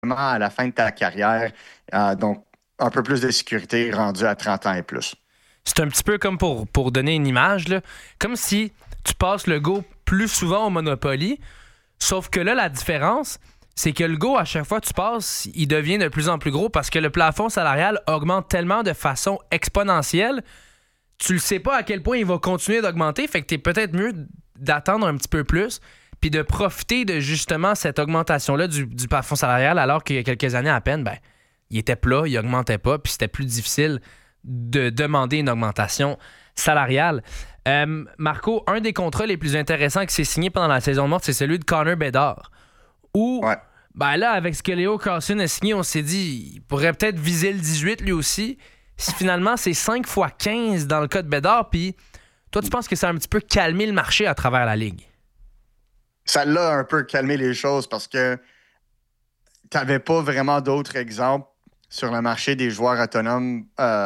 à la fin de ta carrière. Donc, un peu plus de sécurité rendu à 30 ans et plus. C'est un petit peu comme pour donner une image, là, comme si tu passes le go plus souvent au Monopoly, sauf que là, la différence, c'est que le go, à chaque fois que tu passes, il devient de plus en plus gros parce que le plafond salarial augmente tellement de façon exponentielle, tu le sais pas à quel point il va continuer d'augmenter, fait que t'es peut-être mieux d'attendre un petit peu plus puis de profiter de justement cette augmentation-là du plafond salarial alors qu'il y a quelques années à peine, ben, il était plat, il augmentait pas, puis c'était plus difficile de demander une augmentation salariale. Marco, un des contrats les plus intéressants qui s'est signé pendant la saison morte, c'est celui de Connor Bedard. Où, Ouais. ben là, avec ce que Leo Carlson a signé, on s'est dit, il pourrait peut-être viser le 18 lui aussi. Si finalement, c'est 5 fois 15 dans le cas de Bedard, puis toi, tu penses que ça a un petit peu calmé le marché à travers la Ligue? Ça l'a un peu calmé les choses parce que tu n'avais pas vraiment d'autres exemples sur le marché des joueurs autonomes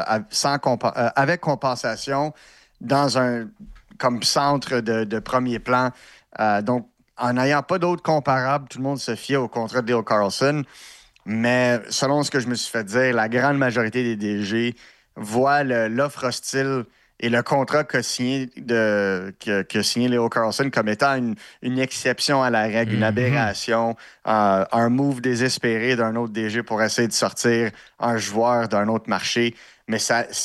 avec compensation dans un comme centre de premier plan. Donc, en n'ayant pas d'autres comparables, tout le monde se fiait au contrat de Leo Carlson. Mais selon ce que je me suis fait dire, la grande majorité des DG voient l'offre hostile et le contrat qu'a signé Leo Carlson comme étant une exception à la règle, une aberration, un move désespéré d'un autre DG pour essayer de sortir un joueur d'un autre marché. Mais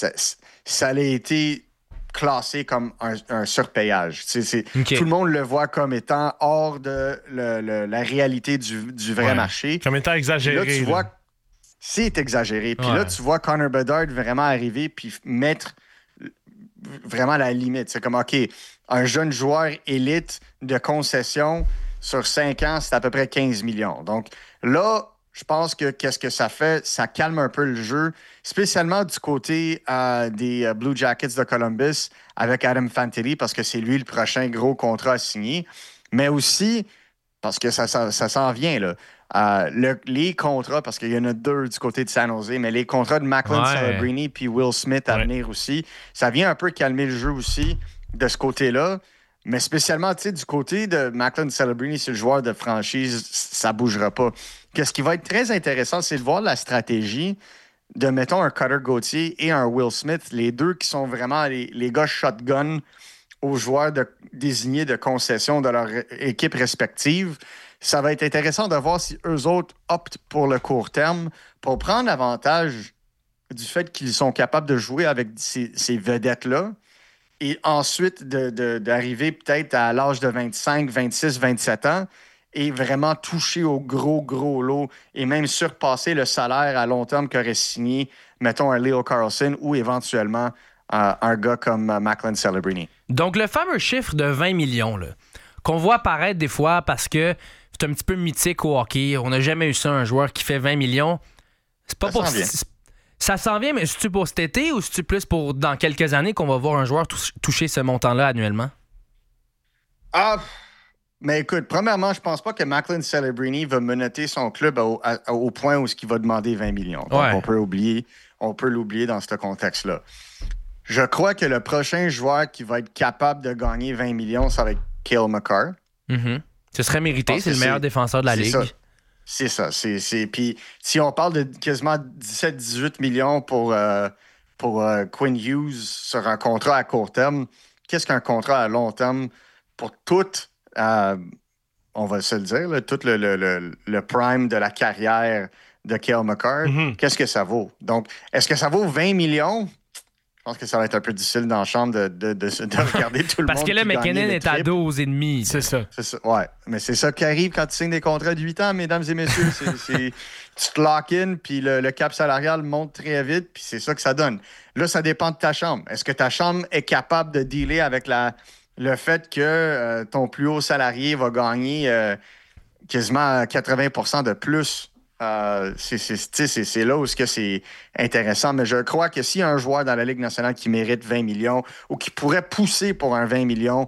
ça a été classé comme un surpayage. OK. Tout le monde le voit comme étant hors de la réalité du vrai marché. Comme étant Puis là, exagéré. tu vois, c'est exagéré. Puis là, tu vois Connor Bedard vraiment arriver puis mettre vraiment la limite. C'est comme, OK, un jeune joueur élite de concession sur 5 ans, c'est à peu près 15 millions. Donc là, je pense que qu'est-ce que ça fait? Ça calme un peu le jeu, spécialement du côté des Blue Jackets de Columbus avec Adam Fantilli, parce que c'est lui le prochain gros contrat à signer. Mais aussi, parce que ça s'en vient, là. Les contrats, parce qu'il y en a 2 du côté de San Jose, mais les contrats de Macklin Celebrini puis Will Smith à venir aussi, ça vient un peu calmer le jeu aussi de ce côté-là. Mais spécialement, tu sais, du côté de Macklin Celebrini, c'est le joueur de franchise, ça ne bougera pas. Qu'est-ce qui va être très intéressant, c'est de voir la stratégie de, mettons, un Cutter Gauthier et un Will Smith, les deux qui sont vraiment les gars shotgun aux joueurs désignés de concession de leur équipe respective. Ça va être intéressant de voir si eux autres optent pour le court terme pour prendre avantage du fait qu'ils sont capables de jouer avec ces vedettes-là et ensuite d'arriver peut-être à l'âge de 25, 26, 27 ans et vraiment toucher au gros lot et même surpasser le salaire à long terme qu'aurait signé, mettons, un Leo Carlson ou éventuellement un gars comme Macklin Celebrini. Donc, le fameux chiffre de 20 millions, là, qu'on voit apparaître des fois parce que c'est un petit peu mythique au hockey. On n'a jamais eu ça, un joueur qui fait 20 millions. C'est pas pour... Ça s'en vient, mais c'est-tu pour cet été ou c'est-tu plus pour dans quelques années qu'on va voir un joueur toucher ce montant-là annuellement? Mais écoute, premièrement, je pense pas que Macklin Celebrini va menotter son club au point où il va demander 20 millions. Donc, on peut l'oublier dans ce contexte-là. Je crois que le prochain joueur qui va être capable de gagner 20 millions, ça va être Cale Makar. Mm-hmm. Ce serait mérité, c'est le meilleur défenseur de la Ligue. C'est ça. Puis si on parle de quasiment 17-18 millions pour Quinn Hughes sur un contrat à court terme, qu'est-ce qu'un contrat à long terme pour tout, on va se le dire, là, tout le prime de la carrière de Cale Makar, qu'est-ce que ça vaut? Donc, est-ce que ça vaut 20 millions? Je pense que ça va être un peu difficile dans la chambre de regarder tout le monde. Parce que là, McKinnon est à 12,5. C'est ça. Ouais, mais c'est ça qui arrive quand tu signes des contrats de 8 ans, mesdames et messieurs. Tu te lock-in, puis le cap salarial monte très vite, puis c'est ça que ça donne. Là, ça dépend de ta chambre. Est-ce que ta chambre est capable de dealer avec le fait que ton plus haut salarié va gagner quasiment 80% de plus? C'est là où c'est intéressant. Mais je crois que s'il y a un joueur dans la Ligue nationale qui mérite 20 millions ou qui pourrait pousser pour un 20 millions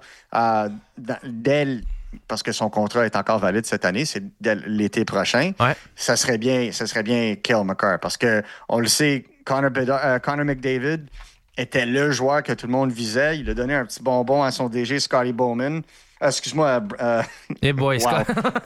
parce que son contrat est encore valide cette année, c'est dès l'été prochain, ça serait bien Cale Makar. Parce qu'on le sait, Connor McDavid était le joueur que tout le monde visait. Il a donné un petit bonbon à son DG, Scotty Bowman. Excuse-moi. Les boys, wow.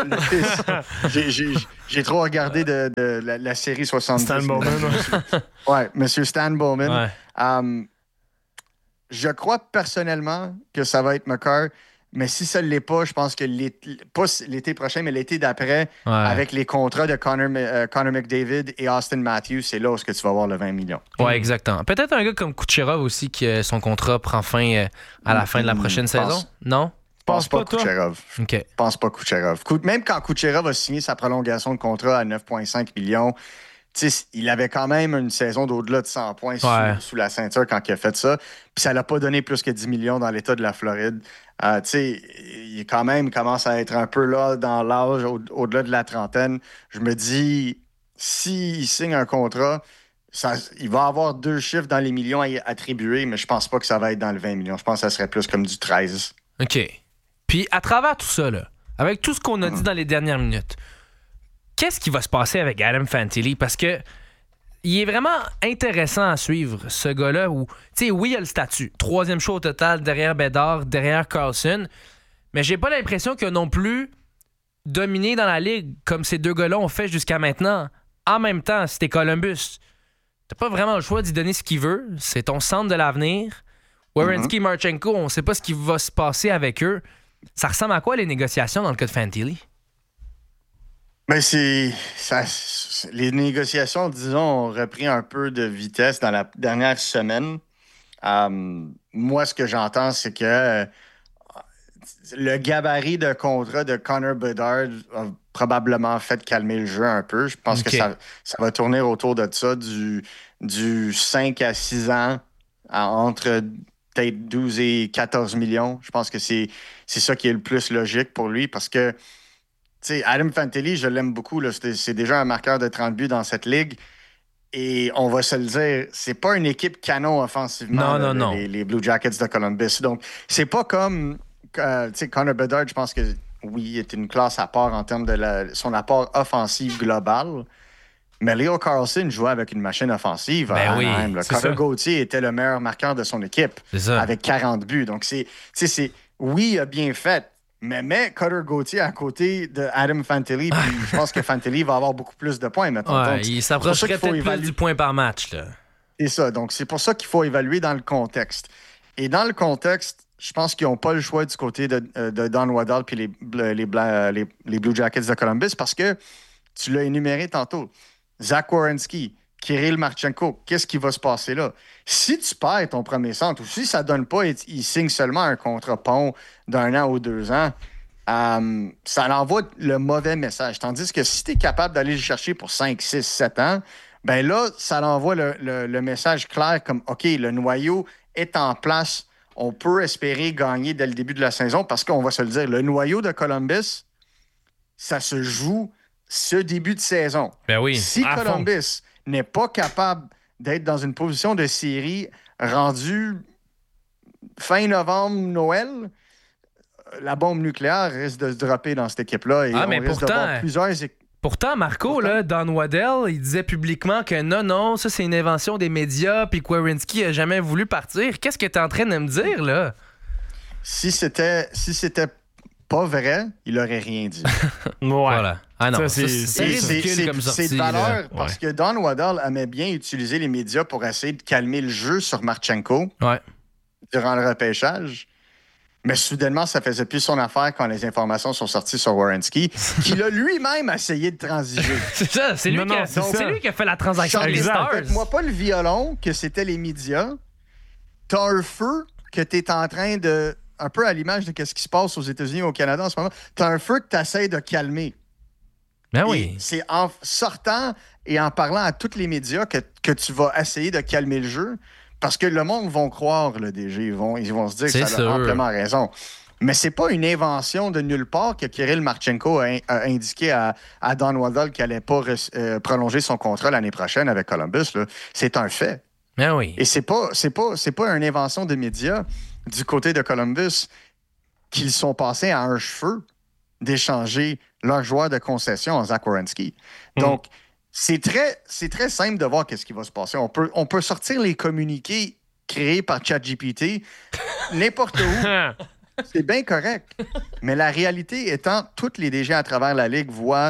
J'ai trop regardé de la série 70. Stan Bowman. Ouais, Monsieur Stan Bowman. Ouais. Je crois personnellement que ça va être Makar, mais si ça ne l'est pas, je pense que pas l'été prochain, mais l'été d'après, avec les contrats de Connor McDavid et Austin Matthews, c'est là où tu vas avoir le 20 millions. Ouais, exactement. Peut-être un gars comme Kucherov aussi, que son contrat prend fin à la fin de la prochaine saison? Non? Je pense pas Kucherov. OK. Je pense pas Kucherov. Même quand Kucherov a signé sa prolongation de contrat à 9,5 millions, il avait quand même une saison d'au-delà de 100 points sous la ceinture quand il a fait ça. Puis ça l'a pas donné plus que 10 millions dans l'État de la Floride. Il quand même commence à être un peu là dans l'âge au-delà de la trentaine. Je me dis, s'il signe un contrat, il va avoir 2 chiffres dans les millions à attribuer, mais je pense pas que ça va être dans le 20 millions. Je pense que ça serait plus comme du 13. OK. Puis à travers tout ça, là, avec tout ce qu'on a dit dans les dernières minutes, qu'est-ce qui va se passer avec Adam Fantilli? Parce que il est vraiment intéressant à suivre, ce gars-là, où, oui, il a le statut. 3e choix au total derrière Bédard, derrière Carlson. Mais j'ai pas l'impression qu'il a non plus dominé dans la ligue comme ces 2 gars-là ont fait jusqu'à maintenant. En même temps, si t'es Columbus, t'as pas vraiment le choix d'y donner ce qu'il veut. C'est ton centre de l'avenir. Werenski, Marchenko, on sait pas ce qui va se passer avec eux. Ça ressemble à quoi les négociations dans le cas de Fantilli? Ben les négociations, disons, ont repris un peu de vitesse dans la dernière semaine. Moi, ce que j'entends, c'est que le gabarit de contrat de Connor Bedard a probablement fait calmer le jeu un peu. Je pense que ça va tourner autour de ça, du 5 à 6 ans, entre peut-être 12 et 14 millions. Je pense que c'est ça qui est le plus logique pour lui parce que Adam Fantilli, je l'aime beaucoup. Là. C'est déjà un marqueur de 30 buts dans cette ligue. Et on va se le dire, c'est pas une équipe canon offensivement, non. Les Blue Jackets de Columbus. Donc, c'est pas comme Connor Bedard, je pense que oui, est une classe à part en termes de son apport offensif global. Mais Leo Carlson jouait avec une machine offensive. Connor Gauthier était le meilleur marqueur de son équipe avec 40 buts. Donc, oui, il a bien fait. Mais mets Cutter Gauthier à côté de Adam Fantilli, puis je pense que Fantilli va avoir beaucoup plus de points maintenant. Ouais, il s'approcherait peut-être plus du point par match. Là. C'est ça. Donc, c'est pour ça qu'il faut évaluer dans le contexte. Et dans le contexte, je pense qu'ils n'ont pas le choix du côté de Don Waddell puis les Blue Jackets de Columbus parce que tu l'as énuméré tantôt. Zach Werenski, Kirill Marchenko, qu'est-ce qui va se passer là? Si tu perds ton premier centre ou si ça ne donne pas et il signe seulement un contrat pont d'1 an ou 2 ans, ça envoie le mauvais message. Tandis que si tu es capable d'aller le chercher pour 5, 6, 7 ans, ben là, ça envoie le message clair comme OK, le noyau est en place. On peut espérer gagner dès le début de la saison parce qu'on va se le dire, le noyau de Columbus, ça se joue ce début de saison. Ben oui, si Columbus n'est pas capable d'être dans une position de série rendue fin novembre, Noël, la bombe nucléaire risque de se dropper dans cette équipe-là. Et on risque de voir plusieurs Pourtant, Marco, là, Don Waddell, il disait publiquement que non, ça c'est une invention des médias puis que Werenski n'a jamais voulu partir. Qu'est-ce que tu es en train de me dire, là? Si c'était pas vrai, il n'aurait rien dit. Voilà. Ah non, c'est ridicule comme sortie. C'est de valeur parce que Don Waddell aimait bien utiliser les médias pour essayer de calmer le jeu sur Marchenko durant le repêchage. Mais soudainement, ça faisait plus son affaire quand les informations sont sorties sur Werenski, qu'il a lui-même essayé de transiger. C'est ça, c'est lui qui a fait la transaction avec les Stars. Faites-moi pas le violon que c'était les médias. T'as un feu que t'es en train de... Un peu à l'image de ce qui se passe aux États-Unis et au Canada en ce moment. T'as un feu que t'essayes de calmer. Ben oui. Et c'est en sortant et en parlant à tous les médias que tu vas essayer de calmer le jeu. Parce que le monde va croire, le DG. Ils vont se dire que ça a amplement raison. Mais c'est pas une invention de nulle part que Kirill Marchenko a indiqué à Don Waddell qu'il n'allait pas prolonger son contrat l'année prochaine avec Columbus. Là. C'est un fait. Ben oui. Et c'est pas une invention de médias du côté de Columbus qu'ils sont passés à un cheveu d'échanger leur joueur de concession en Zach Werenski. Donc, c'est très simple de voir qu'est-ce qui va se passer. On peut sortir les communiqués créés par ChatGPT n'importe où. C'est bien correct. Mais la réalité étant, tous les DG à travers la Ligue voient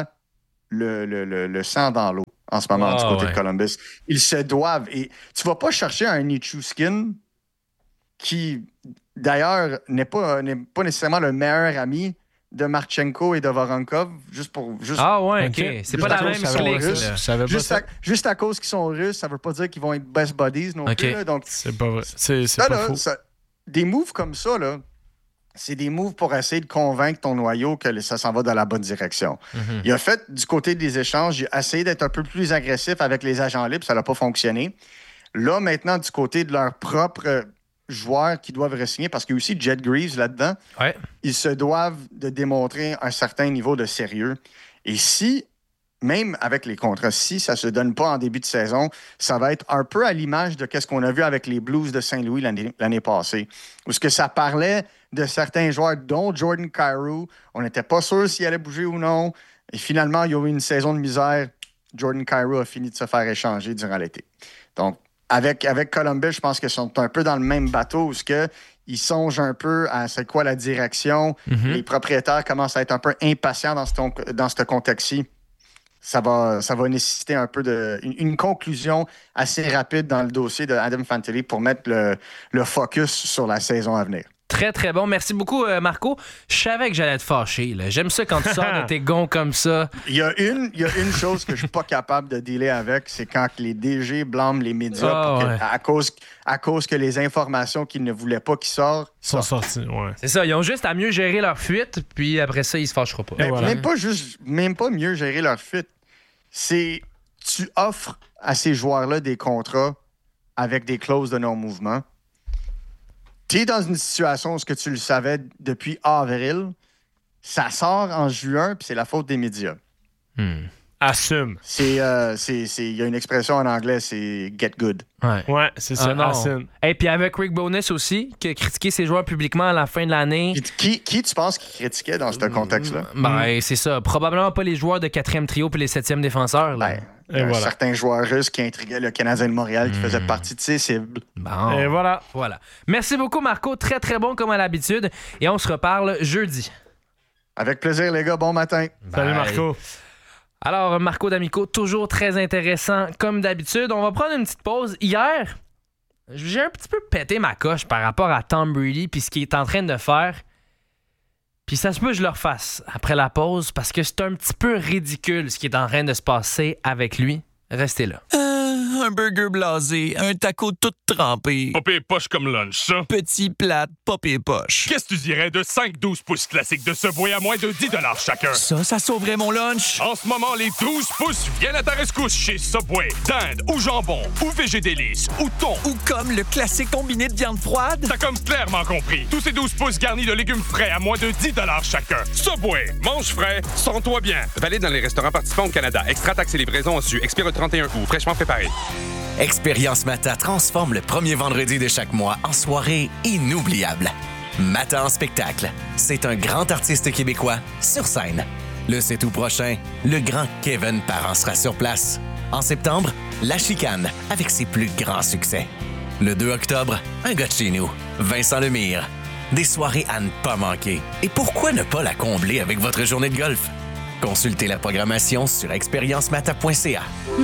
le sang dans l'eau en ce moment du côté de Columbus. Ils se doivent. Et tu vas pas chercher un Nichushkin qui, d'ailleurs, n'est pas nécessairement le meilleur ami de Marchenko et de Voronkov, juste ah ouais, OK. C'est pas la même clique. Juste à cause qu'ils sont russes, ça veut pas dire qu'ils vont être best buddies non plus. Là, donc, c'est pas vrai. C'est pas faux. Des moves comme ça, là, c'est des moves pour essayer de convaincre ton noyau que ça s'en va dans la bonne direction. Mm-hmm. Il a fait, du côté des échanges, il a essayé d'être un peu plus agressif avec les agents libres, ça n'a pas fonctionné. Là, maintenant, du côté de leur propre joueurs qui doivent re-signer, parce qu'il y a aussi Jet Greaves là-dedans, ils se doivent de démontrer un certain niveau de sérieux. Et si, même avec les contrats, si ça ne se donne pas en début de saison, ça va être un peu à l'image de ce qu'on a vu avec les Blues de Saint-Louis l'année passée, où ce que ça parlait de certains joueurs, dont Jordan Kyrou. On n'était pas sûr s'il allait bouger ou non. Et finalement, il y a eu une saison de misère. Jordan Kyrou a fini de se faire échanger durant l'été. Donc, avec Columbus, je pense qu'ils sont un peu dans le même bateau où ils songent un peu à c'est quoi la direction. Mm-hmm. Les propriétaires commencent à être un peu impatients dans ce contexte-ci. Ça va nécessiter un peu une conclusion assez rapide dans le dossier de Adam Fantilli pour mettre le focus sur la saison à venir. Très, très bon. Merci beaucoup, Marco. Je savais que j'allais être fâché. Là. J'aime ça quand tu sors de tes gonds comme ça. Il y a une chose que je suis pas capable de dealer avec, c'est quand les DG blâment les médias à cause que les informations qu'ils ne voulaient pas qu'ils sortent sont sorties. Ouais. C'est ça. Ils ont juste à mieux gérer leur fuite, puis après ça, ils se fâcheront pas. Voilà. Même pas mieux gérer leur fuite. C'est tu offres à ces joueurs-là des contrats avec des clauses de non-mouvement. Tu es dans une situation où tu le savais depuis avril, ça sort en juin, puis c'est la faute des médias. Assume. Il y a une expression en anglais, c'est « get good ». Ouais, c'est ça, assume. Et puis avec Rick Bowness aussi, qui a critiqué ses joueurs publiquement à la fin de l'année. Qui tu penses qu'il critiquait dans ce contexte-là? C'est ça. Probablement pas les joueurs de 4e trio puis les 7e défenseurs. Là. Certains joueurs russes qui intriguaient le Canadien de Montréal qui faisaient partie de ses cibles. Bon. Et voilà. Merci beaucoup, Marco. Très, très bon comme à l'habitude. Et on se reparle jeudi. Avec plaisir, les gars. Bon matin. Salut, Marco. Alors, Marco D'Amico, toujours très intéressant comme d'habitude. On va prendre une petite pause. Hier, j'ai un petit peu pété ma coche par rapport à Tom Brady puis ce qu'il est en train de faire. Puis ça se peut que je le refasse après la pause parce que c'est un petit peu ridicule ce qui est en train de se passer avec lui. Restez là. Un burger blasé, un taco tout trempé. Popé et poche comme lunch, ça. Petit plate, popé et poche. Qu'est-ce que tu dirais de 5-12 pouces classiques de Subway à moins de 10 $ chacun? Ça sauverait mon lunch. En ce moment, les 12 pouces viennent à ta rescousse chez Subway. Dinde ou jambon, ou végé délice, ou thon. Ou comme le classique combiné de viande froide. T'as comme clairement compris. Tous ces 12 pouces garnis de légumes frais à moins de 10 $ chacun. Subway, mange frais, sens-toi bien. Valide dans les restaurants participants au Canada. Extra taxes et livraison su. Expire le 31 août. Fraîchement préparé. Expérience Mata transforme le premier vendredi de chaque mois en soirée inoubliable. Mata en spectacle. C'est un grand artiste québécois sur scène. Le 7 août prochain, le grand Kevin Parent sera sur place. En septembre, La Chicane avec ses plus grands succès. Le 2 octobre, un gars de chez nous, Vincent Lemire. Des soirées à ne pas manquer. Et pourquoi ne pas la combler avec votre journée de golf? Consultez la programmation sur expériencemata.ca.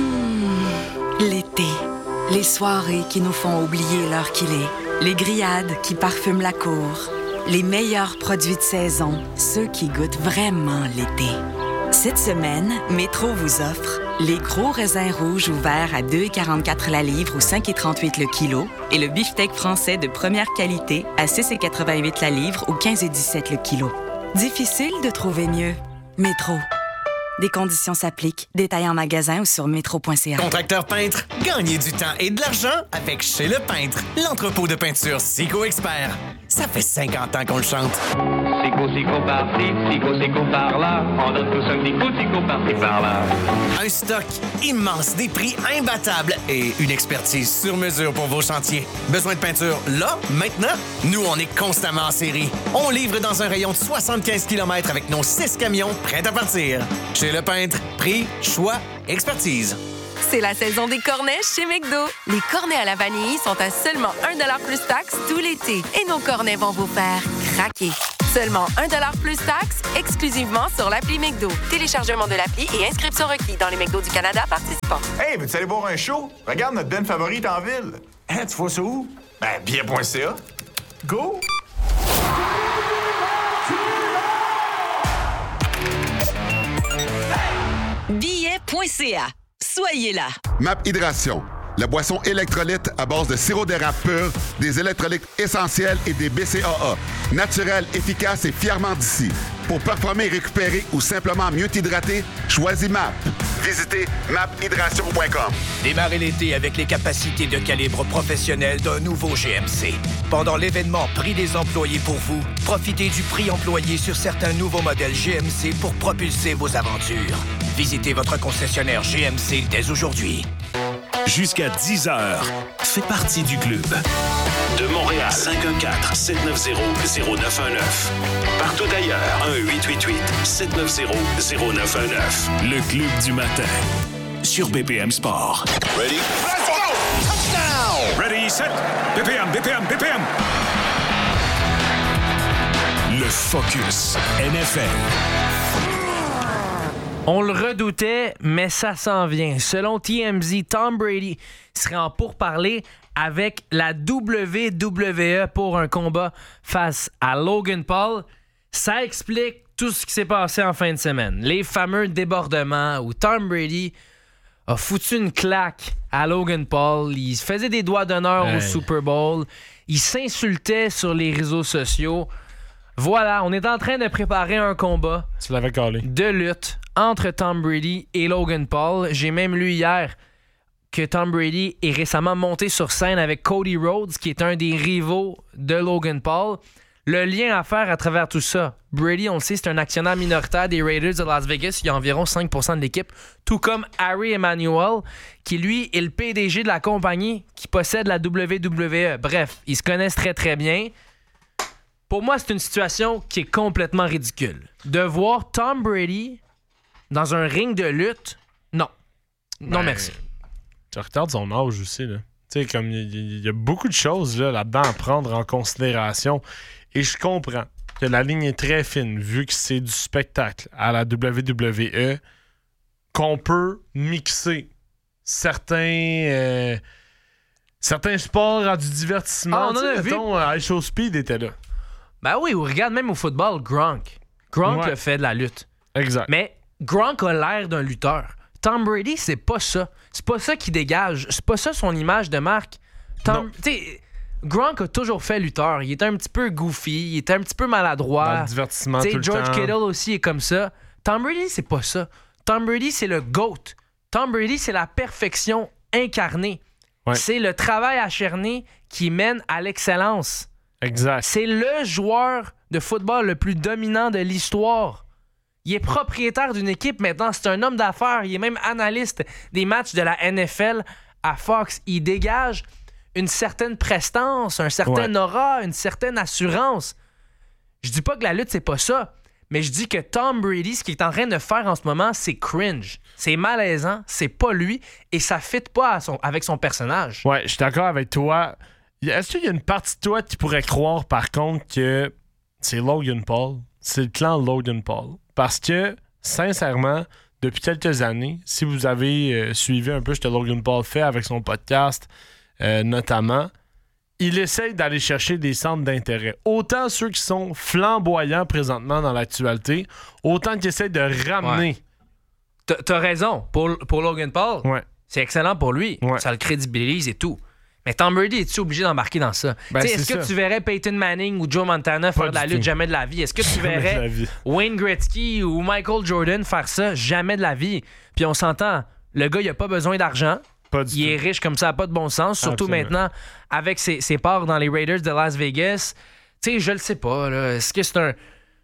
L'été. Les soirées qui nous font oublier l'heure qu'il est. Les grillades qui parfument la cour. Les meilleurs produits de saison. Ceux qui goûtent vraiment l'été. Cette semaine, Métro vous offre les gros raisins rouges ouverts à 2,44 la livre ou 5,38 le kilo et le beefsteak français de première qualité à 6,88 la livre ou 15,17 le kilo. Difficile de trouver mieux. Métro. Des conditions s'appliquent. Détails en magasin ou sur métro.ca. Contracteur peintre, gagnez du temps et de l'argent avec Chez Le Peintre, l'entrepôt de peinture Sico Expert. Ça fait 50 ans qu'on le chante. Sico par-ci, Sico par-là. On donne tous un petit coup, Sico par-ci, par-là. Un stock immense, des prix imbattables et une expertise sur mesure pour vos chantiers. Besoin de peinture là, maintenant? Nous, on est constamment en série. On livre dans un rayon de 75 km avec nos 6 camions prêts à partir. Chez Le Peintre, prix, choix, expertise. C'est la saison des cornets chez McDo. Les cornets à la vanille sont à seulement 1$ plus taxe tout l'été. Et nos cornets vont vous faire craquer. Seulement 1$ plus taxes, exclusivement sur l'appli McDo. Téléchargement de l'appli et inscription requis dans les McDo du Canada participants. Hey, veux-tu aller voir un show? Regarde notre Ben favorite en ville. Hein, tu vois ça où? Ben, billet.ca. Go! Billet.ca. Soyez là. MAP Hydration, la boisson électrolyte à base de sirop d'érable pur, des électrolytes essentiels et des BCAA. Naturel, efficace et fièrement d'ici. Pour performer, récupérer ou simplement mieux t'hydrater, choisis MAP. Visitez maphydration.com. Démarrez l'été avec les capacités de calibre professionnel d'un nouveau GMC. Pendant l'événement Prix des employés pour vous, profitez du prix employé sur certains nouveaux modèles GMC pour propulser vos aventures. Visitez votre concessionnaire GMC dès aujourd'hui. Jusqu'à 10h, fais partie du club. De Montréal, 514-790-0919. Partout ailleurs, 1-888-790-0919. Le club du matin, sur BPM Sport. Ready? Let's go! Touchdown! Ready, set, BPM. Le Focus NFL. On le redoutait, mais ça s'en vient. Selon TMZ, Tom Brady serait en pourparlers avec la WWE pour un combat face à Logan Paul. Ça explique tout ce qui s'est passé en fin de semaine. Les fameux débordements où Tom Brady a foutu une claque à Logan Paul. Il se faisait des doigts d'honneur au Super Bowl. Il s'insultait sur les réseaux sociaux. Voilà, on est en train de préparer un combat de lutte entre Tom Brady et Logan Paul. J'ai même lu hier que Tom Brady est récemment monté sur scène avec Cody Rhodes, qui est un des rivaux de Logan Paul. Le lien à faire à travers tout ça, Brady, on le sait, c'est un actionnaire minoritaire des Raiders de Las Vegas. Il y a environ 5% de l'équipe, tout comme Harry Emanuel, qui lui est le PDG de la compagnie qui possède la WWE. Bref, ils se connaissent très très bien. Pour moi, c'est une situation qui est complètement ridicule. De voir Tom Brady dans un ring de lutte, non. Non, merci. Tu retardes son âge aussi, là. Tu sais, comme il y a beaucoup de choses là-dedans à prendre en considération. Et je comprends que la ligne est très fine, vu que c'est du spectacle à la WWE, qu'on peut mixer certains sports à du divertissement. On en a vu. High Show Speed était là. Ben oui, ou regarde même au football, Gronk. Gronk a fait de la lutte. Exact. Mais Gronk a l'air d'un lutteur. Tom Brady, c'est pas ça. C'est pas ça qui dégage. C'est pas ça son image de marque. Gronk a toujours fait lutteur. Il était un petit peu goofy, il était un petit peu maladroit. Dans le divertissement tout le George temps. Kittle aussi est comme ça. Tom Brady, c'est pas ça. Tom Brady, c'est le GOAT. Tom Brady, c'est la perfection incarnée. Ouais. C'est le travail acharné qui mène à l'excellence. Exact. C'est le joueur de football le plus dominant de l'histoire. Il est propriétaire d'une équipe maintenant. C'est un homme d'affaires. Il est même analyste des matchs de la NFL à Fox. Il dégage une certaine prestance, un certain aura, une certaine assurance. Je dis pas que la lutte, c'est pas ça. Mais je dis que Tom Brady, ce qu'il est en train de faire en ce moment, c'est cringe. C'est malaisant. C'est pas lui. Et ça fit pas avec son personnage. Ouais, je suis d'accord avec toi. Est-ce qu'il y a une partie de toi qui pourrait croire, par contre, que c'est Logan Paul? C'est le clan Logan Paul. Parce que, sincèrement, depuis quelques années, si vous avez suivi un peu ce que Logan Paul fait avec son podcast, notamment, il essaye d'aller chercher des centres d'intérêt. Autant ceux qui sont flamboyants présentement dans l'actualité, autant qu'il essaie de ramener. Ouais. T'as raison. Pour Logan Paul, c'est excellent pour lui. Ouais. Ça le crédibilise et tout. Mais Tom Brady, es-tu obligé d'embarquer dans ça? Est-ce que tu verrais Peyton Manning ou Joe Montana faire de la lutte? Jamais de la vie. Est-ce que tu verrais Wayne Gretzky ou Michael Jordan faire ça? Jamais de la vie. Puis on s'entend, le gars, il a pas besoin d'argent. Il est riche comme ça, pas de bon sens. Surtout maintenant, avec ses parts dans les Raiders de Las Vegas. Tu sais, je le sais pas. Là. Est-ce que c'est un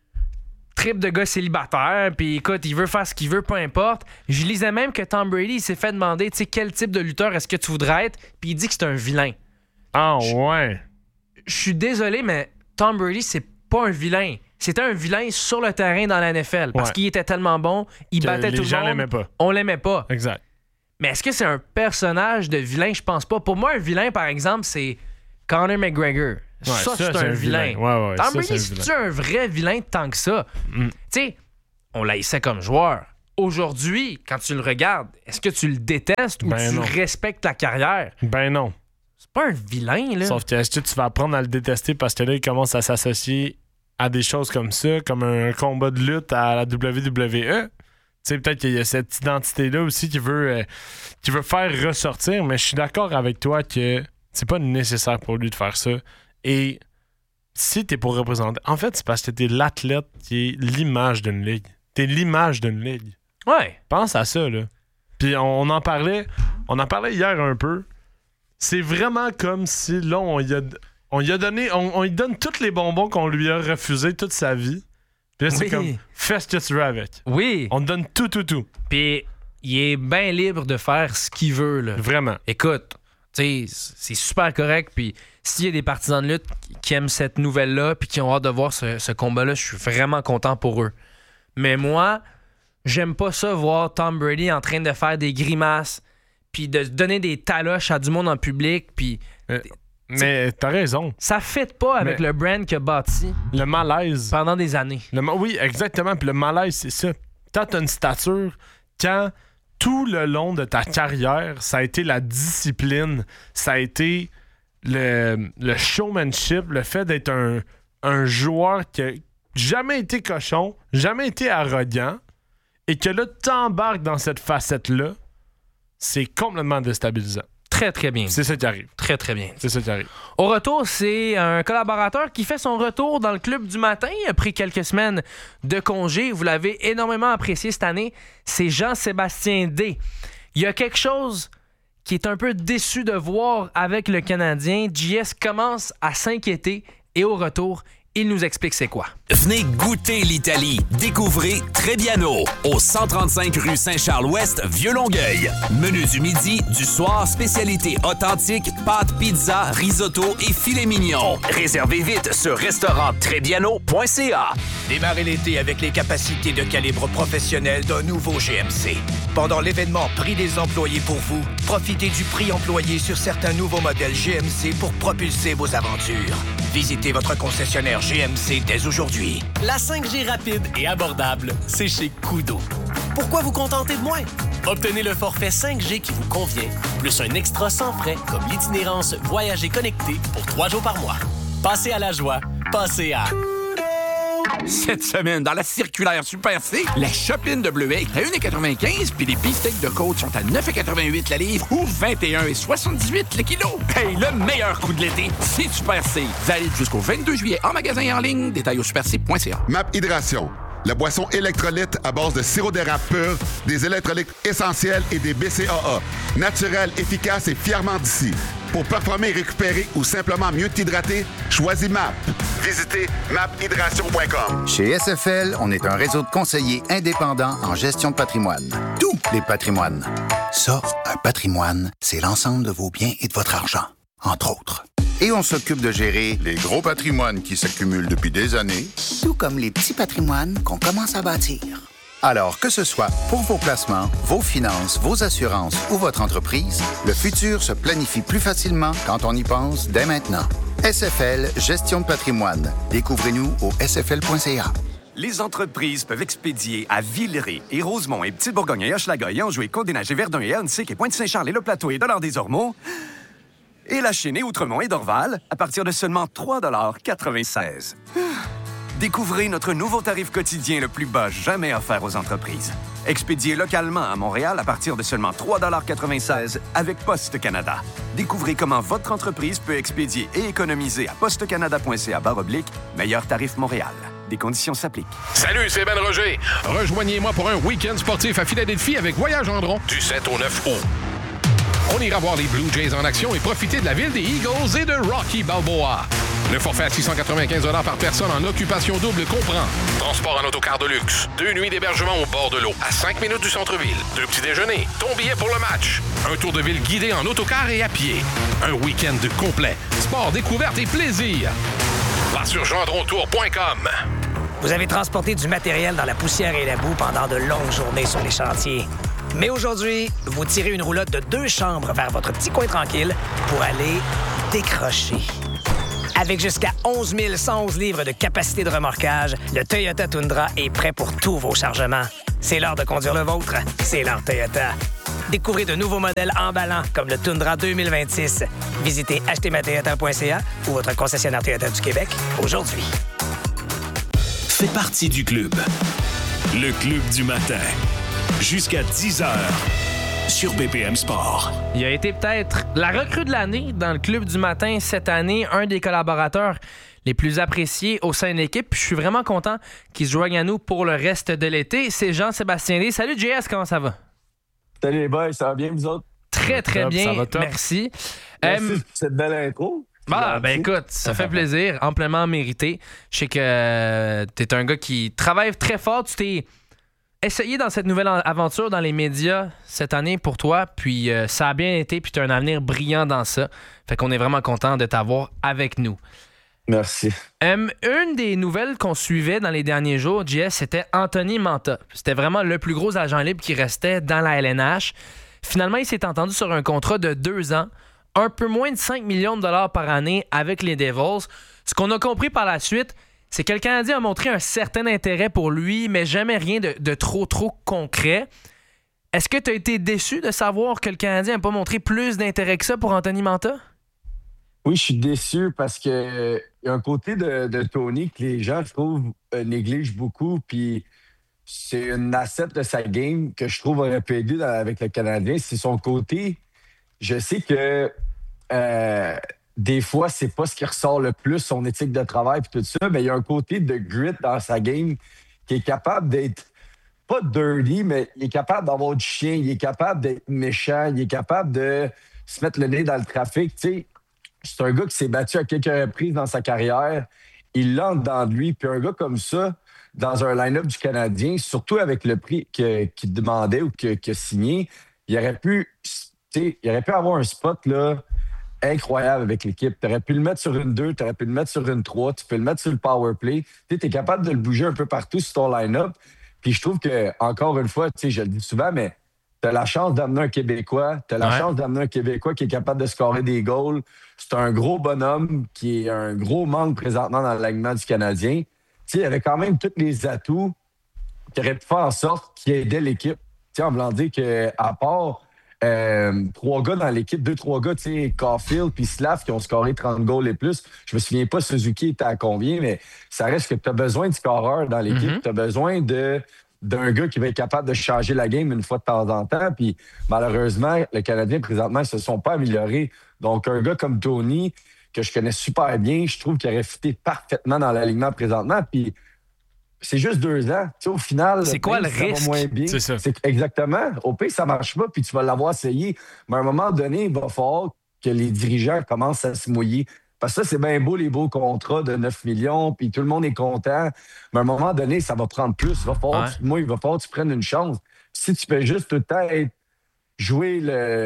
trip de gars célibataire? Puis écoute, il veut faire ce qu'il veut, peu importe. Je lisais même que Tom Brady il s'est fait demander, tu sais, quel type de lutteur est-ce que tu voudrais être? Puis il dit que c'est un vilain. Ah ouais? Je suis désolé, mais Tom Brady, c'est pas un vilain. C'était un vilain sur le terrain dans la NFL. Parce qu'il était tellement bon, il battait tout le monde. Les gens l'aimaient pas. On l'aimait pas. Exact. Mais est-ce que c'est un personnage de vilain? Je pense pas. Pour moi, un vilain, par exemple, c'est Conor McGregor. ça c'est un vilain. Ouais, Tom Brady, c'est-tu un vrai vilain tant que ça? Tu sais, on l'haïssait comme joueur. Aujourd'hui, quand tu le regardes, est-ce que tu le détestes ou tu respectes la carrière? Ben non. C'est pas un vilain, là. Sauf que est-ce que tu vas apprendre à le détester parce que là, il commence à s'associer à des choses comme ça, comme un combat de lutte à la WWE? Tu sais, peut-être qu'il y a cette identité-là aussi qui veut faire ressortir, mais je suis d'accord avec toi que c'est pas nécessaire pour lui de faire ça. Et si t'es pour représenter... En fait, c'est parce que t'es l'athlète qui est l'image d'une ligue. T'es l'image d'une ligue. Ouais. Pense à ça, là. Puis on en parlait hier un peu. C'est vraiment comme si, là, on lui donne tous les bonbons qu'on lui a refusés toute sa vie. Puis là, c'est comme, fais ce que tu veux avec. Oui. On te donne tout. Puis il est bien libre de faire ce qu'il veut, là. Vraiment. Écoute, tu sais, c'est super correct. Puis s'il y a des partisans de lutte qui aiment cette nouvelle-là puis qui ont hâte de voir ce combat-là, je suis vraiment content pour eux. Mais moi, j'aime pas ça voir Tom Brady en train de faire des grimaces puis de donner des taloches à du monde en public. Puis mais t'as raison. Ça fit pas avec le brand qu'il a bâti. Le malaise. Pendant des années. Oui, exactement. Puis le malaise, c'est ça. Quand t'as une stature, quand tout le long de ta carrière, ça a été la discipline, ça a été le showmanship, le fait d'être un joueur qui a jamais été cochon, jamais été arrogant, et que là, t'embarques dans cette facette-là, c'est complètement déstabilisant. Très, très bien. C'est ça qui arrive. Très, très bien. C'est ça qui arrive. Au retour, c'est un collaborateur qui fait son retour dans le club du matin. Il a pris quelques semaines de congé. Vous l'avez énormément apprécié cette année. C'est Jean-Sébastien D. Il y a quelque chose qui est un peu déçu de voir avec le Canadien. JS commence à s'inquiéter et au retour, il nous explique c'est quoi. Venez goûter l'Italie. Découvrez Trebbiano, au 135 rue Saint-Charles-Ouest, Vieux-Longueuil. Menu du midi, du soir, spécialité authentique, pâtes, pizza, risotto et filet mignon. Réservez vite sur restauranttrebbiano.ca. Démarrez l'été avec les capacités de calibre professionnel d'un nouveau GMC. Pendant l'événement Prix des employés pour vous, profitez du prix employé sur certains nouveaux modèles GMC pour propulser vos aventures. Visitez votre concessionnaire GMC dès aujourd'hui. La 5G rapide et abordable, c'est chez Koodo. Pourquoi vous contenter de moins? Obtenez le forfait 5G qui vous convient, plus un extra sans frais comme l'itinérance Voyager connecté pour 3 jours par mois. Passez à la joie, passez à... Cette semaine, dans la circulaire Super C, la chopine de bleuet est à 1,95 puis les beefsteaks de côte sont à 9,88 la livre ou 21,78 le kilo. Hey, le meilleur coup de l'été, c'est Super C. Valide jusqu'au 22 juillet en magasin et en ligne. Détails au superc.ca. MAP Hydration, la boisson électrolyte à base de sirop d'érable pur, des électrolytes essentiels et des BCAA. Naturel, efficace et fièrement d'ici. Pour performer, récupérer ou simplement mieux t'hydrater, choisis MAP. Visitez maphydration.com. Chez SFL, on est un réseau de conseillers indépendants en gestion de patrimoine. Tous les patrimoines. Ça, un patrimoine, c'est l'ensemble de vos biens et de votre argent, entre autres. Et on s'occupe de gérer les gros patrimoines qui s'accumulent depuis des années, tout comme les petits patrimoines qu'on commence à bâtir. Alors, que ce soit pour vos placements, vos finances, vos assurances ou votre entreprise, le futur se planifie plus facilement quand on y pense dès maintenant. SFL Gestion de patrimoine. Découvrez-nous au sfl.ca. Les entreprises peuvent expédier à Villeray et Rosemont et Petite-Bourgogne et Hochelaga et Anjou et Côte-des-Neiges et Verdun et Annecy et Pointe-Saint-Charles et Le Plateau et Dollard-des-Ormeaux et La Chênaie, Outremont et Dorval à partir de seulement 3,96 $. Découvrez notre nouveau tarif quotidien le plus bas jamais offert aux entreprises. Expédié localement à Montréal à partir de seulement 3,96 $ avec Poste Canada. Découvrez comment votre entreprise peut expédier et économiser à postecanada.ca/meilleur tarif Montréal. Des conditions s'appliquent. Salut, c'est Ben Roger. Rejoignez-moi pour un week-end sportif à Philadelphie avec Voyage Gendron du 7 au 9 août. On ira voir les Blue Jays en action et profiter de la ville des Eagles et de Rocky Balboa. Le forfait à 695 $ par personne en occupation double comprend transport en autocar de luxe, 2 nuits d'hébergement au bord de l'eau, à 5 minutes du centre-ville, 2 petits déjeuners, ton billet pour le match, un tour de ville guidé en autocar et à pied, un week-end complet, sport, découverte et plaisir. Va sur gendrontour.com. Vous avez transporté du matériel dans la poussière et la boue pendant de longues journées sur les chantiers. Mais aujourd'hui, vous tirez une roulotte de 2 chambres vers votre petit coin tranquille pour aller décrocher. Avec jusqu'à 11 111 livres de capacité de remorquage, le Toyota Tundra est prêt pour tous vos chargements. C'est l'heure de conduire le vôtre. C'est l'heure Toyota. Découvrez de nouveaux modèles emballants comme le Tundra 2026. Visitez achetezmatoyota.ca ou votre concessionnaire Toyota du Québec aujourd'hui. Fais partie du club. Le club du matin. Jusqu'à 10h sur BPM Sport. Il a été peut-être la recrue de l'année dans le club du matin cette année, un des collaborateurs les plus appréciés au sein de l'équipe. Puis je suis vraiment content qu'il se joigne à nous pour le reste de l'été. C'est Jean-Sébastien Lé. Salut JS, comment ça va? Salut les boys, ça va bien vous autres? Très, très bien, merci. Merci pour cette belle intro. Écoute, ça fait plaisir, amplement mérité. Je sais que t'es un gars qui travaille très fort. Tu t'es essayé dans cette nouvelle aventure dans les médias cette année pour toi, puis ça a bien été, puis tu as un avenir brillant dans ça. Fait qu'on est vraiment content de t'avoir avec nous. Merci. Une des nouvelles qu'on suivait dans les derniers jours, JS, c'était Anthony Mantha. C'était vraiment le plus gros agent libre qui restait dans la LNH. Finalement, il s'est entendu sur un contrat de 2 ans, un peu moins de 5 millions de dollars par année avec les Devils. Ce qu'on a compris par la suite, c'est que le Canadien a montré un certain intérêt pour lui, mais jamais rien de trop concret. Est-ce que tu as été déçu de savoir que le Canadien n'a pas montré plus d'intérêt que ça pour Anthony Mantha? Oui, je suis déçu parce que y a un côté de Tony que les gens, je trouve, négligent beaucoup. Puis c'est une asset de sa game que je trouve aurait pu aider avec le Canadien. C'est son côté. Je sais que des fois, c'est pas ce qui ressort le plus, son éthique de travail et tout ça, mais il y a un côté de grit dans sa game qui est capable d'être pas dirty, mais il est capable d'avoir du chien, il est capable d'être méchant, il est capable de se mettre le nez dans le trafic, tu sais. C'est un gars qui s'est battu à quelques reprises dans sa carrière. Il l'a dans lui. Puis un gars comme ça, dans un line-up du Canadien, surtout avec le prix qu'il demandait ou qu'il a signé, il aurait pu avoir un spot là, incroyable avec l'équipe. Tu aurais pu le mettre sur une 2, tu aurais pu le mettre sur une 3, tu peux le mettre sur le power play. Tu es capable de le bouger un peu partout sur ton line-up. Puis je trouve que, encore une fois, je le dis souvent, mais tu as la chance d'amener un Québécois. Tu as la chance d'amener un Québécois qui est capable de scorer des goals. C'est un gros bonhomme qui est un gros manque présentement dans l'alignement du Canadien. Il avait quand même tous les atouts qui auraient pu faire en sorte qu'il aidait l'équipe. En voulant dire qu'à part 3 gars dans l'équipe, 2-3 gars, Caulfield puis Slav qui ont scoré 30 goals et plus. Je me souviens pas Suzuki était à combien, mais ça reste que tu as besoin de scoreurs dans l'équipe. Tu as besoin d'un gars qui va être capable de changer la game une fois de temps en temps. Puis malheureusement, le Canadien, présentement, ils se sont pas améliorés. Donc, un gars comme Tony, que je connais super bien, je trouve qu'il aurait fité parfaitement dans l'alignement présentement. Puis c'est juste 2 ans. Au final, c'est quoi le risque? Moins bien. C'est ça. Exactement. Au pire, ça marche pas, puis tu vas l'avoir essayé. Mais à un moment donné, il va falloir que les dirigeants commencent à se mouiller. Parce que ça, c'est bien beau, les beaux contrats de 9 millions, puis tout le monde est content. Mais à un moment donné, ça va prendre plus. Il va falloir que tu prennes une chance. Si tu peux juste tout le temps jouer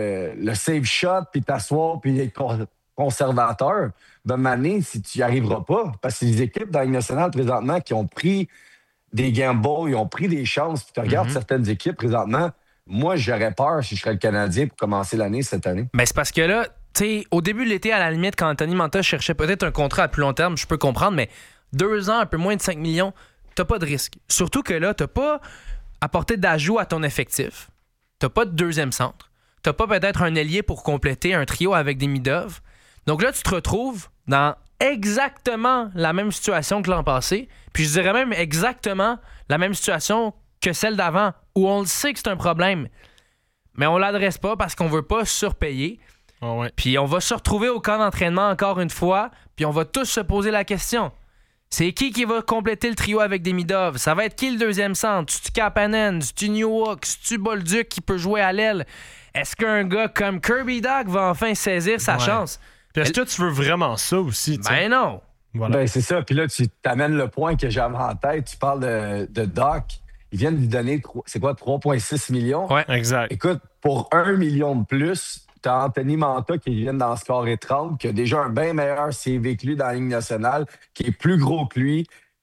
le save shot, puis t'asseoir, puis être conservateur, ben mané, si tu n'y arriveras pas. Parce que les équipes dans la Ligue nationale, présentement, qui ont pris des gambles, ils ont pris des chances, puis tu regardes certaines équipes, présentement, moi, j'aurais peur si je serais le Canadien pour commencer l'année cette année. Mais c'est parce que là, t'sais, au début de l'été, à la limite, quand Anthony Mantha cherchait peut-être un contrat à plus long terme, je peux comprendre, mais 2 ans, un peu moins de 5 millions, t'as pas de risque. Surtout que là, t'as pas apporté d'ajout à ton effectif. T'as pas de deuxième centre. T'as pas peut-être un ailier pour compléter un trio avec des Midov. Donc là, tu te retrouves dans exactement la même situation que l'an passé. Puis je dirais même exactement la même situation que celle d'avant, où on le sait que c'est un problème. Mais on l'adresse pas parce qu'on veut pas surpayer. Oh ouais. Puis on va se retrouver au camp d'entraînement encore une fois, puis on va tous se poser la question. C'est qui va compléter le trio avec des Midov? Ça va être qui le deuxième centre? C'est-tu Kapanen? C'est-tu Newhook? C'est-tu Bolduc qui peut jouer à l'aile? Est-ce qu'un gars comme Kirby Dach va enfin saisir sa chance? Puis est-ce que tu veux vraiment ça aussi? T'sais? Ben non! Voilà. Ben c'est ça. Puis là, tu t'amènes le point que j'avais en tête. Tu parles de Dach. Ils viennent lui donner, c'est quoi, 3,6 millions? Ouais, exact. Écoute, pour 1 million de plus, t'as Anthony Mantha qui vient d'en scorer 30, qui a déjà un bien meilleur CV que lui dans la Ligue nationale, qui est plus gros que lui,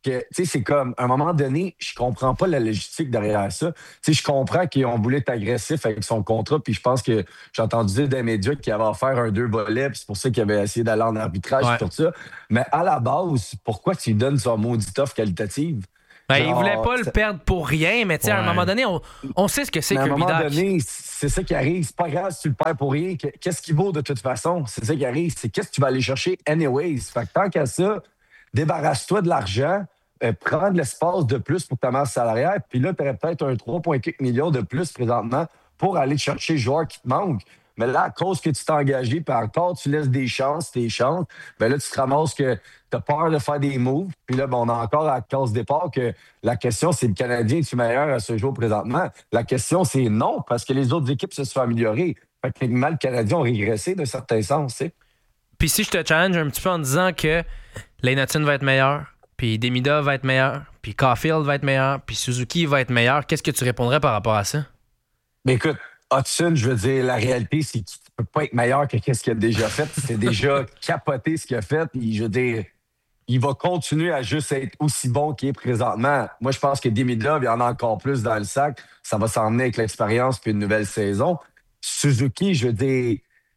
que, c'est comme, à un moment donné, je comprends pas la logistique derrière ça. Je comprends qu'ils ont voulu être agressifs avec son contrat, puis je pense que j'ai entendu dire des médias qu'il avait offert un 2 volets, puis c'est pour ça qu'il avait essayé d'aller en arbitrage et tout ça. Mais à la base, pourquoi tu lui donnes son maudite offre qualitative? Il voulait pas le perdre pour rien, mais à un moment donné, on sait ce que c'est qu'un bidage. À un moment donné, c'est ça qui arrive. C'est pas grave si tu le perds pour rien. Qu'est-ce qui vaut de toute façon? C'est ça qui arrive. C'est qu'est-ce que tu vas aller chercher anyways. Fait que tant qu'à ça, débarrasse-toi de l'argent, prends de l'espace de plus pour ta masse salariale, puis là, tu aurais peut-être un 3,4 millions de plus présentement pour aller chercher le joueur qui te manque. Mais là, à cause que tu t'es engagé, puis encore, tu laisses tes chances, bien là, tu te ramasses que tu as peur de faire des moves. Puis là, on a encore à la case départ que la question, c'est le Canadien est-tu meilleur à ce jour présentement? La question, c'est non, parce que les autres équipes se sont améliorées. Fait que techniquement, le Canadien ont régressé d'un certain sens, tu sais. Puis si je te challenge un petit peu en disant que Lehnaton va être meilleur, puis Demida va être meilleur, puis Caulfield va être meilleur, puis Suzuki va être meilleur, qu'est-ce que tu répondrais par rapport à ça? Mais écoute, Hudson, je veux dire, la réalité, c'est qu'il ne peut pas être meilleur que ce qu'il a déjà fait. C'est déjà capoté ce qu'il a fait. Puis, je veux dire, il va continuer à juste être aussi bon qu'il est présentement. Moi, je pense que Demidov, il y en a encore plus dans le sac. Ça va s'emmener avec l'expérience puis une nouvelle saison. Suzuki, je veux dire,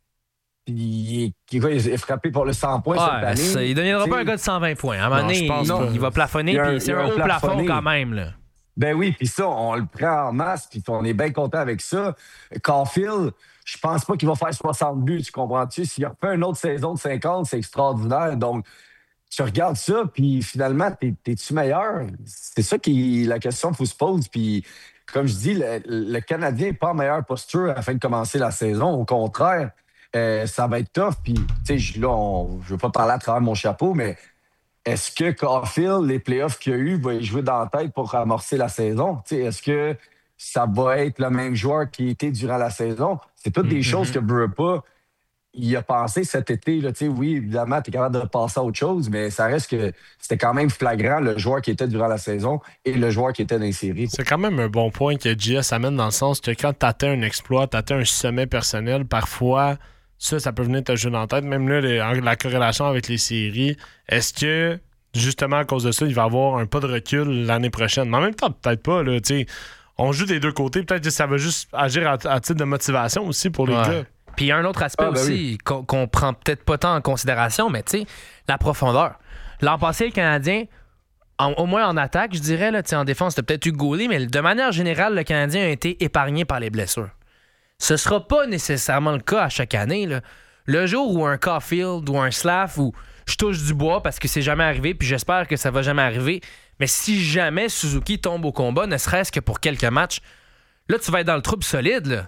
il est frappé pour le 100 points cette année. Il ne deviendra pas un gars de 120 points. À un moment donné, il va plafonner, puis c'est un haut plafond quand même, là. Ben oui, puis ça, on le prend en masse, puis on est bien content avec ça. Caulfield, je pense pas qu'il va faire 60 buts, tu comprends-tu? S'il refait une autre saison de 50, c'est extraordinaire. Donc, tu regardes ça, puis finalement, t'es-tu meilleur? C'est ça qui la question qu'il faut se poser. Puis, comme je dis, le Canadien n'est pas en meilleure posture afin de commencer la saison. Au contraire, ça va être tough. Puis, tu sais, là, je veux pas parler à travers mon chapeau, mais est-ce que Caulfield, les playoffs qu'il y a eu, va y jouer dans la tête pour amorcer la saison? T'sais, est-ce que ça va être le même joueur qui était durant la saison? C'est toutes des choses que Burpa, il a pensé cet été. Là, oui, évidemment, tu es capable de passer à autre chose, mais ça reste que c'était quand même flagrant le joueur qui était durant la saison et le joueur qui était dans les séries. C'est quand même un bon point que JS amène dans le sens que quand tu atteins un exploit, tu atteins un sommet personnel, parfois... Ça peut venir te jouer dans la tête. Même là, la corrélation avec les séries, est-ce que, justement, à cause de ça, il va avoir un pas de recul l'année prochaine? Mais en même temps, peut-être pas. Là, on joue des deux côtés. Peut-être que ça va juste agir à titre de motivation aussi pour les gars. Puis il y a un autre aspect aussi qu'on prend peut-être pas tant en considération, mais la profondeur. L'an passé, le Canadien, au moins en attaque, je dirais, là, en défense, c'était peut-être eu Goulet, mais de manière générale, le Canadien a été épargné par les blessures. Ce sera pas nécessairement le cas à chaque année. Là. Le jour où un Caulfield ou un Slav, où je touche du bois parce que c'est jamais arrivé, puis j'espère que ça va jamais arriver, mais si jamais Suzuki tombe au combat, ne serait-ce que pour quelques matchs, là, tu vas être dans le trouble solide. Là.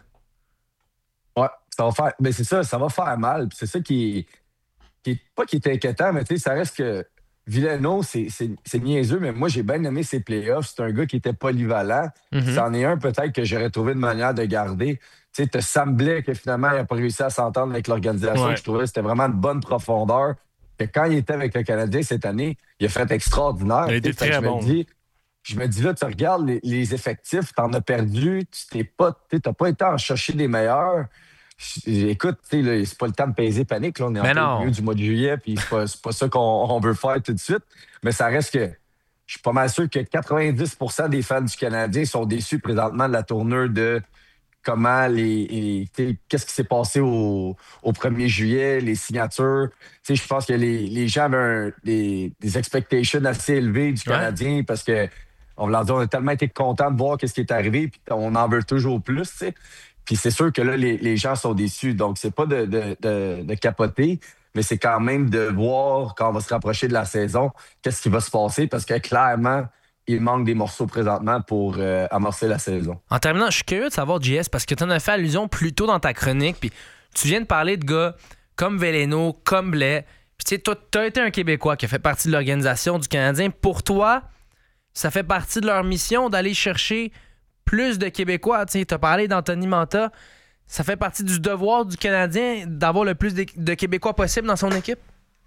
Ouais, ça va faire... Mais c'est ça va faire mal. C'est ça qui est pas qui est inquiétant, mais ça reste que Villano, c'est niaiseux, mais moi, j'ai bien aimé ses playoffs. C'est un gars qui était polyvalent. C'en est un peut-être que j'aurais trouvé une manière de garder. Tu sais, te semblait que finalement, il n'a pas réussi à s'entendre avec l'organisation. Je trouvais que c'était vraiment une bonne profondeur. Que quand il était avec le Canadien cette année, il a fait extraordinaire. Il a été très bon. Je me dis, là, tu regardes les effectifs, tu en as perdu, tu n'as pas été en chercher des meilleurs. Écoute, c'est pas le temps de peser panique. Là, on est en milieu du mois de juillet, puis c'est pas ça qu'on veut faire tout de suite. Mais ça reste que je suis pas mal sûr que 90% des fans du Canadien sont déçus présentement de la tournure de comment qu'est-ce qui s'est passé au 1er juillet, les signatures. Je pense que les gens avaient des expectations assez élevées du Canadien parce que on a tellement été contents de voir ce qui est arrivé, puis on en veut toujours plus. T'sais. Puis c'est sûr que là, les gens sont déçus. Donc, c'est pas de capoter, mais c'est quand même de voir quand on va se rapprocher de la saison, qu'est-ce qui va se passer, parce que clairement, il manque des morceaux présentement pour amorcer la saison. En terminant, je suis curieux de savoir, JS, parce que tu en as fait allusion plus tôt dans ta chronique, puis tu viens de parler de gars comme Veleno, comme Blais. Puis tu sais, toi, tu as été un Québécois qui a fait partie de l'organisation du Canadien. Pour toi, ça fait partie de leur mission d'aller chercher plus de Québécois. Tu as parlé d'Anthony Manta. Ça fait partie du devoir du Canadien d'avoir le plus de Québécois possible dans son équipe?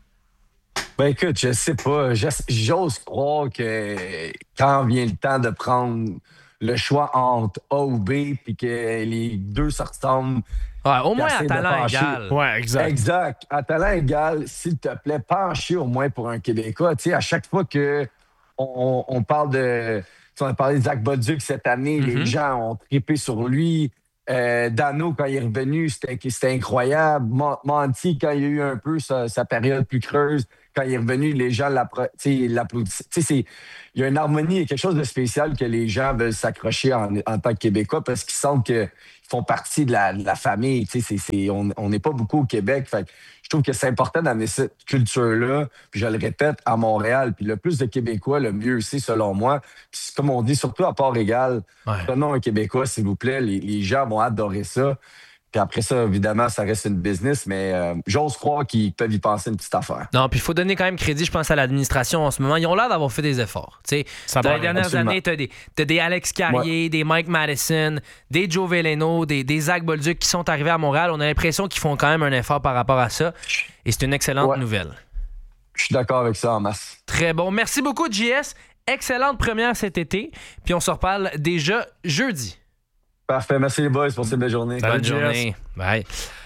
Ben écoute, je sais pas. J'ose croire que quand vient le temps de prendre le choix entre A ou B, puis que les deux se ressemblent. Ouais, au moins à talent égal. Ouais, exact. Exact. À talent égal, s'il te plaît, pencher au moins pour un Québécois. Tu sais, à chaque fois que on parle de... On a parlé de Zach Bolduc cette année. Les gens ont trippé sur lui. Dano, quand il est revenu, c'était incroyable. Monty, quand il y a eu un peu sa période plus creuse, quand il est revenu, les gens l'applaudissaient. Il y a une harmonie, il y a quelque chose de spécial que les gens veulent s'accrocher en tant que Québécois parce qu'ils sentent qu'ils font partie de la famille. On n'est pas beaucoup au Québec. Fait que je trouve que c'est important d'amener cette culture-là. Puis je le répète, à Montréal. Puis le plus de Québécois, le mieux c'est, selon moi. Puis comme on dit, surtout à part égal, prenons un Québécois, s'il vous plaît. Les gens vont adorer ça. Puis après ça, évidemment, ça reste une business, mais j'ose croire qu'ils peuvent y penser une petite affaire. Non, puis il faut donner quand même crédit, je pense, à l'administration en ce moment. Ils ont l'air d'avoir fait des efforts. Dans les dernières années, t'as des Alex Carrier, des Mike Madison, des Joe Veleno, des Zach Bolduc qui sont arrivés à Montréal. On a l'impression qu'ils font quand même un effort par rapport à ça. Et c'est une excellente nouvelle. Je suis d'accord avec ça en masse. Très bon. Merci beaucoup, JS. Excellente première cet été. Puis on se reparle déjà jeudi. Parfait. Merci les boys pour cette belle journée. Bonne journée. Bye.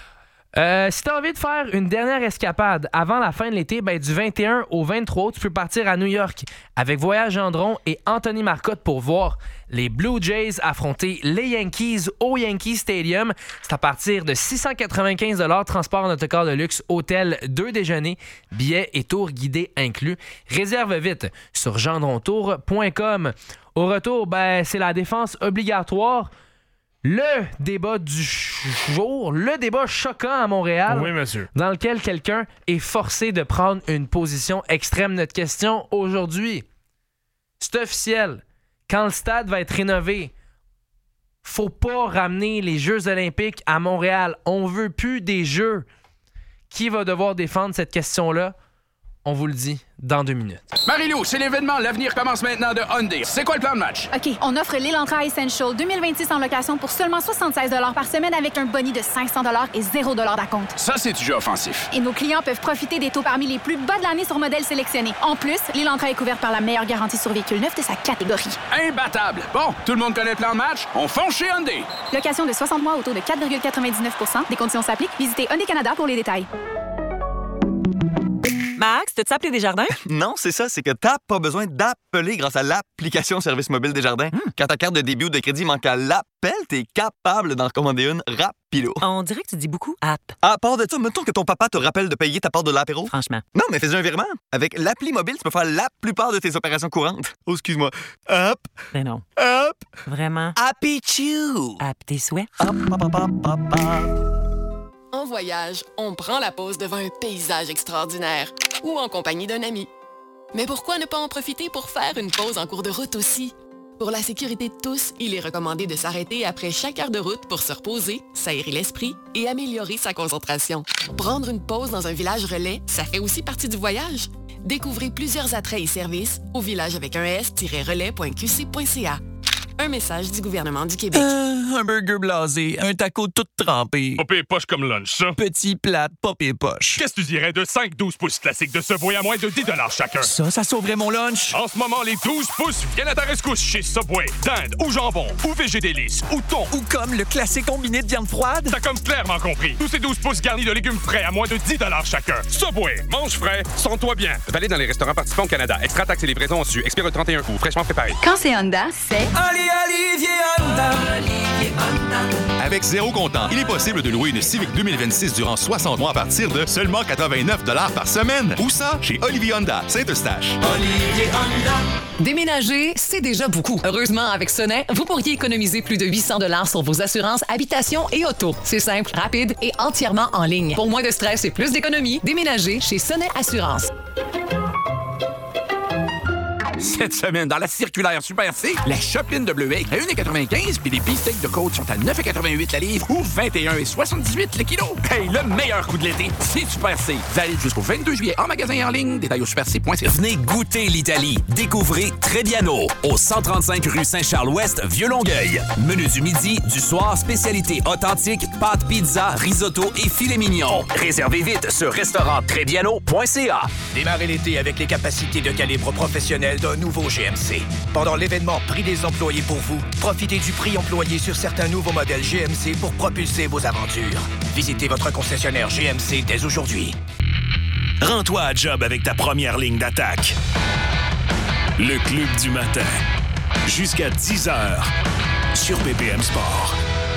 Si tu as envie de faire une dernière escapade avant la fin de l'été, du 21 au 23 août, tu peux partir à New York avec Voyage Gendron et Anthony Marcotte pour voir les Blue Jays affronter les Yankees au Yankee Stadium. C'est à partir de 695 $, transport en autocar de luxe, hôtel, 2 déjeuners, billets et tours guidés inclus. Réserve vite sur gendrontour.com. Au retour, c'est la défense obligatoire. Le débat du jour, le débat choquant à Montréal, oui, monsieur, dans lequel quelqu'un est forcé de prendre une position extrême. Notre question aujourd'hui, c'est officiel, quand le stade va être rénové, faut pas ramener les Jeux olympiques à Montréal. On veut plus des Jeux. Qui va devoir défendre cette question-là? On vous le dit dans 2 minutes. Marie-Lou, c'est l'événement. L'avenir commence maintenant de Hyundai. C'est quoi le plan de match? OK, on offre l'Elantra Essential 2026 en location pour seulement 76 $ par semaine avec un boni de 500 $ et 0 $ d'acompte. Ça, c'est du jeu offensif. Et nos clients peuvent profiter des taux parmi les plus bas de l'année sur modèles sélectionnés. En plus, l'Elantra est couverte par la meilleure garantie sur véhicule neuf de sa catégorie. Imbattable! Bon, tout le monde connaît le plan de match? On fonce chez Hyundai! Location de 60 mois au taux de 4,99 %. Des conditions s'appliquent. Visitez Hyundai Canada pour les détails. Max, t'as-tu appelé Desjardins? Non, c'est ça, c'est que t'as pas besoin d'appeler grâce à l'application Service mobile Desjardins. Quand ta carte de débit ou de crédit manque à l'appel, t'es capable d'en commander une rapido. On dirait que tu dis beaucoup app. À part de ça, mettons que ton papa te rappelle de payer ta part de l'apéro. Franchement. Non, mais fais un virement. Avec l'appli mobile, tu peux faire la plupart de tes opérations courantes. Oh, excuse-moi. App. Ben non. App. Vraiment. Happy Chew. App tes souhaits. En voyage, on prend la pause devant un paysage extraordinaire ou en compagnie d'un ami. Mais pourquoi ne pas en profiter pour faire une pause en cours de route aussi? Pour la sécurité de tous, il est recommandé de s'arrêter après chaque heure de route pour se reposer, s'aérer l'esprit et améliorer sa concentration. Prendre une pause dans un village relais, ça fait aussi partie du voyage. Découvrez plusieurs attraits et services au village avec un s-relais.qc.ca. Un message du gouvernement du Québec. Un burger blasé, un taco tout trempé. Pas pire poche comme lunch, ça. Petit plate, pas pire poche. Qu'est-ce que tu dirais de 5-12 pouces classiques de Subway à moins de 10 $ chacun? Ça sauverait mon lunch. En ce moment, les 12 pouces viennent à ta rescousse chez Subway. Dinde ou jambon ou végédélice ou thon. Ou comme le classique combiné de viande froide. T'as comme clairement compris. Tous ces 12 pouces garnis de légumes frais à moins de 10 $ chacun. Subway, mange frais, sens-toi bien. Valide dans les restaurants participants au Canada. Extra taxes et livraison en su. Expire le 31 août. Fraîchement préparé. Quand c'est Honda, c'est... Olivier Honda. Avec zéro comptant, il est possible de louer une Civic 2026 durant 60 mois à partir de seulement 89 $ par semaine. Où ça? Chez Olivier Honda, Saint-Eustache. Olivier Honda. Déménager, c'est déjà beaucoup. Heureusement, avec Sonnet, vous pourriez économiser plus de 800 $ sur vos assurances habitation et auto. C'est simple, rapide et entièrement en ligne. Pour moins de stress et plus d'économie, déménagez chez Sonnet Assurance. Cette semaine, dans la circulaire Super C, la chopine de bleuet à 1,95 puis les beefsteaks de côte sont à 9,88 la livre ou 21,78 le kilo. Hey, le meilleur coup de l'été, c'est Super C. Valide jusqu'au 22 juillet en magasin et en ligne. Détails au superc.ca. Venez goûter l'Italie. Découvrez Trebbiano au 135 rue Saint-Charles-Ouest, Vieux-Longueuil. Menu du midi, du soir, spécialité authentique, pâtes pizza, risotto et filet mignon. Réservez vite sur restauranttrebbiano.ca. Démarrez l'été avec les capacités de calibre professionnel d'un nouveau GMC. Pendant l'événement Prix des employés pour vous, profitez du prix employé sur certains nouveaux modèles GMC pour propulser vos aventures. Visitez votre concessionnaire GMC dès aujourd'hui. Rends-toi à job avec ta première ligne d'attaque. Le Club du matin. Jusqu'à 10h sur BPM Sport.